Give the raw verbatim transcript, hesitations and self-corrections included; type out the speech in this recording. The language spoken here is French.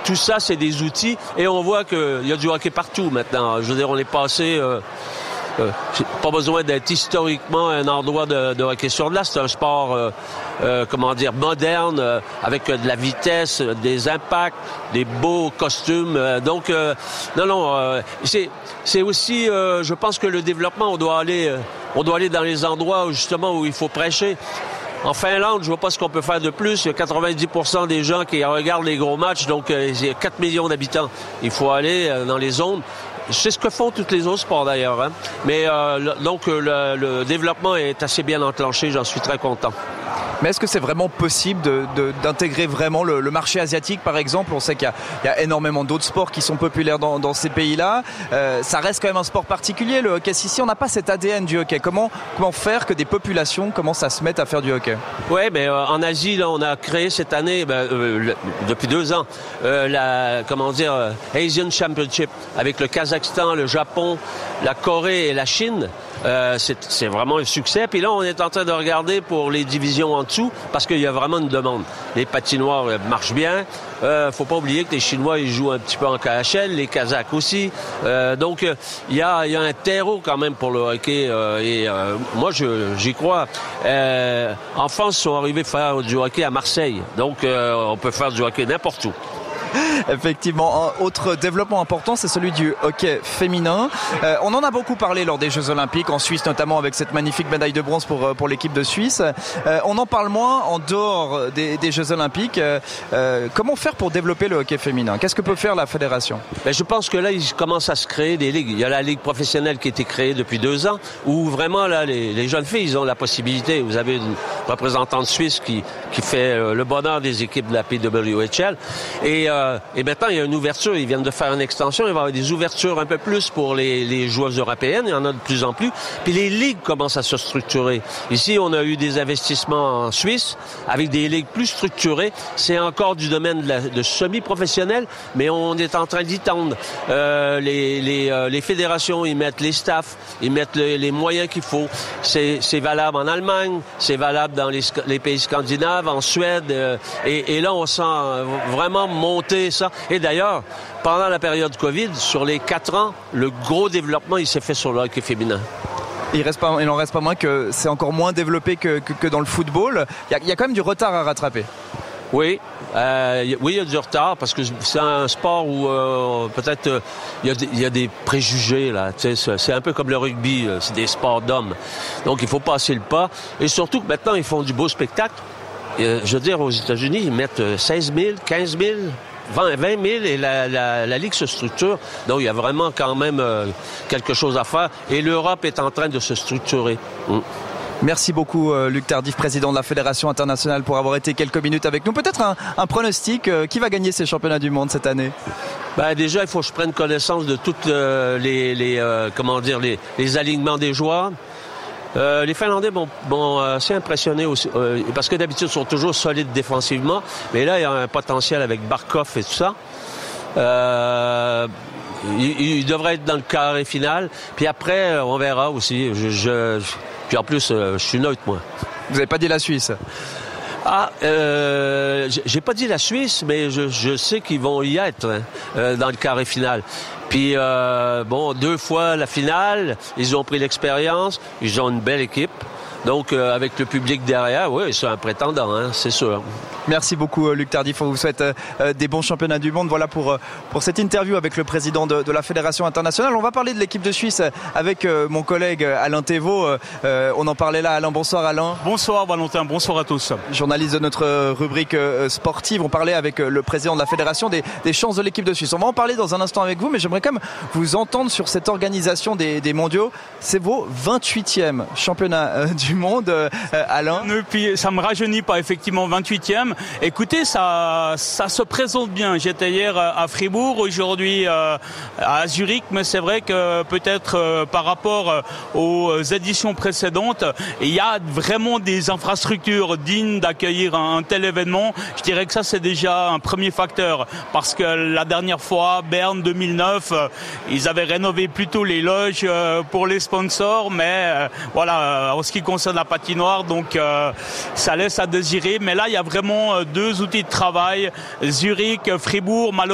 tout ça, c'est des outils. Et on voit qu'il y a du hockey partout maintenant. Je veux dire, on est passé... Euh, Euh, pas besoin d'être historiquement un endroit de, de hockey sur glace. C'est un sport, euh, euh, comment dire, moderne, euh, avec euh, de la vitesse, euh, des impacts, des beaux costumes. Euh, donc, euh, non, non, euh, c'est, c'est aussi, euh, je pense que le développement, on doit aller, euh, on doit aller dans les endroits où, justement où il faut prêcher. En Finlande, je vois pas ce qu'on peut faire de plus. Il y a quatre-vingt-dix pour cent des gens qui regardent les gros matchs, donc euh, il y a quatre millions d'habitants. Il faut aller euh, dans les zones. C'est ce que font tous les autres sports d'ailleurs. Hein. Mais euh, le, donc le, le développement est assez bien enclenché, j'en suis très content. Mais est-ce que c'est vraiment possible de, de, d'intégrer vraiment le, le marché asiatique, par exemple? On sait qu'il y a, il y a énormément d'autres sports qui sont populaires dans, dans ces pays-là. Euh, ça reste quand même un sport particulier, le hockey. Ici, on n'a pas cet A D N du hockey. Comment, comment faire que des populations commencent à se mettre à faire du hockey? Oui, mais euh, en Asie, là, on a créé cette année, ben, euh, le, depuis deux ans, euh, la comment dire, euh, Asian Championship avec le Kazakhstan, le Japon, la Corée et la Chine. Euh, c'est, c'est vraiment un succès. Puis là, on est en train de regarder pour les divisions en dessous parce qu'il y a vraiment une demande. Les patinoires euh, marchent bien. Euh, faut pas oublier que les Chinois, ils jouent un petit peu en K H L, les Kazakhs aussi. Euh, donc, il euh, y, a, y a un terreau quand même pour le hockey. Euh, et euh, moi, je, j'y crois. Euh, en France, ils sont arrivés à faire du hockey à Marseille. Donc, euh, on peut faire du hockey n'importe où. Effectivement, un autre développement important, c'est celui du hockey féminin. Euh, on en a beaucoup parlé lors des Jeux Olympiques, en Suisse notamment, avec cette magnifique médaille de bronze pour, pour l'équipe de Suisse. Euh, on en parle moins en dehors des, des Jeux Olympiques. Euh, comment faire pour développer le hockey féminin? Qu'est-ce que peut faire la fédération? Ben, je pense que là, il commence à se créer des ligues. Il y a la ligue professionnelle qui a été créée depuis deux ans, où vraiment, là, les, les jeunes filles, ils ont la possibilité. Vous avez une représentante suisse qui, qui fait euh, le bonheur des équipes de la P W H L. Et euh, Et maintenant, il y a une ouverture. Ils viennent de faire une extension. Il va y avoir des ouvertures un peu plus pour les, les joueuses européennes. Il y en a de plus en plus. Puis les ligues commencent à se structurer. Ici, on a eu des investissements en Suisse avec des ligues plus structurées. C'est encore du domaine de, la, de semi-professionnel, mais on est en train d'y tendre. Euh, les, les, euh, les fédérations, ils mettent les staffs, ils mettent le, les moyens qu'il faut. C'est, c'est valable en Allemagne, c'est valable dans les, les pays scandinaves, en Suède. Euh, et, et là, on sent vraiment monter ça. Et d'ailleurs, pendant la période Covid, sur les quatre ans, le gros développement, il s'est fait sur le hockey féminin. Il reste pas, il n'en reste pas moins que c'est encore moins développé que, que, que dans le football. Il y, a, il y a quand même du retard à rattraper. Oui, euh, y, oui, il y a du retard parce que c'est un sport où euh, peut-être euh, il, y a des, il y a des préjugés là. Tu sais, c'est, c'est un peu comme le rugby, c'est des sports d'hommes. Donc il faut passer le pas. Et surtout que maintenant ils font du beau spectacle. Et, je veux dire, aux États-Unis, ils mettent seize mille, quinze mille. vingt mille et la, la, la Ligue se structure. Donc, il y a vraiment quand même euh, quelque chose à faire. Et l'Europe est en train de se structurer. Mm. Merci beaucoup, euh, Luc Tardif, président de la Fédération internationale, pour avoir été quelques minutes avec nous. Peut-être un, un pronostic. Euh, qui va gagner ces championnats du monde cette année? Ben, déjà, il faut que je prenne connaissance de toutes euh, les, les, euh, comment dire, les, les alignements des joueurs. Euh, les Finlandais m'ont, m'ont assez impressionné aussi, euh, parce que d'habitude ils sont toujours solides défensivement, mais là il y a un potentiel avec Barkov et tout ça. Euh, il, il devrait être dans le carré final. Puis après on verra aussi. Je, je, puis en plus euh, je suis neutre moi. Vous n'avez pas dit la Suisse? Ah, euh, j'ai pas dit la Suisse, mais je, je sais qu'ils vont y être hein, euh, dans le carré final. Puis, euh, bon, deux fois la finale, ils ont pris l'expérience, ils ont une belle équipe. Donc, euh, avec le public derrière, oui, c'est un prétendant, hein, c'est sûr. Merci beaucoup, Luc Tardif. On vous souhaite euh, des bons championnats du monde. Voilà pour, euh, pour cette interview avec le président de, de la Fédération internationale. On va parler de l'équipe de Suisse avec euh, mon collègue Alain Thévault. Euh, on en parlait là. Alain, bonsoir Alain. Bonsoir Valentin, bonsoir à tous. Journaliste de notre rubrique euh, sportive. On parlait avec euh, le président de la Fédération des, des chances de l'équipe de Suisse. On va en parler dans un instant avec vous, mais j'aimerais quand même vous entendre sur cette organisation des, des mondiaux. C'est vos vingt-huitièmes championnats euh, du monde, euh, Alain. Et puis, ça me rajeunit pas, effectivement, vingt-huitième. Écoutez, ça, ça se présente bien. J'étais hier à Fribourg, aujourd'hui euh, à Zurich, mais c'est vrai que peut-être euh, par rapport euh, aux éditions précédentes, il y a vraiment des infrastructures dignes d'accueillir un, un tel événement. Je dirais que ça, c'est déjà un premier facteur, parce que la dernière fois, Berne deux mille neuf, euh, ils avaient rénové plutôt les loges euh, pour les sponsors, mais euh, voilà, en ce qui concerne la patinoire, donc euh, ça laisse à désirer. Mais là, il y a vraiment deux outils de travail, Zurich, Fribourg, malheureusement.